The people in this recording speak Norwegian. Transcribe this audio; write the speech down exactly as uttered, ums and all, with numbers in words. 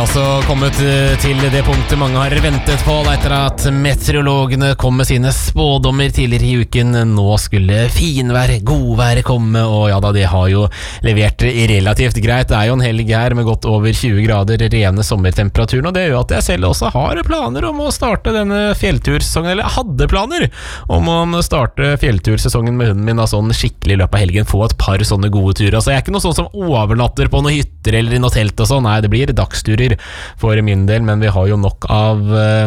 altså kommet til det punktet mange har ventet på etter at meteorologene kom med sine spådommer tidligere i uken. Nå skulle finvær, godvær komme, og ja da, det har jo levert relativt greit. Det er jo en helg her med godt over tjue grader, rene sommertemperaturen, og det gjør at jeg selv også har planer om å starte denne fjelltursesongen, eller hadde planer om å starte fjelltursesongen med hunden min, altså sånn skikkelig i løpet av helgen, få et par sånne gode turer. Altså, jeg er ikke noe sånn som overnatter på noen hytter eller i noe telt og sånn, nei, det blir dagsturer for min del, men vi har jo nok av uh,